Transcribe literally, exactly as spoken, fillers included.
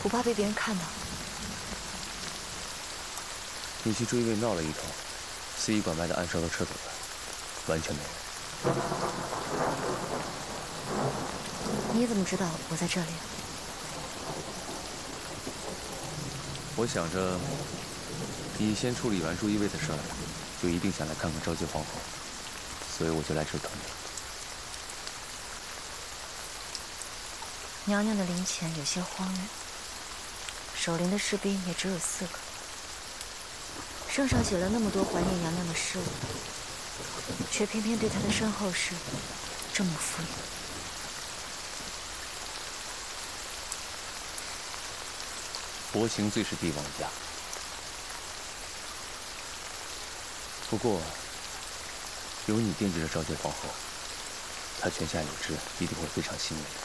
我怕被别人看到。 你去追位闹了一通，司仪馆外的暗哨都撤走了，完全没人。 你怎么知道我在这里？ 我想着，你先处理完朱一卫的事儿，就一定想来看看昭姬皇后，所以我就来这儿等你。 娘娘的灵前有些荒凉，守灵的士兵也只有四个，圣上写了那么多怀念娘娘的诗文，却偏偏对她的身后事这么敷衍。 薄情最是帝王家，不过有你惦记着昭姬皇后，她泉下有知，一定会非常欣慰的。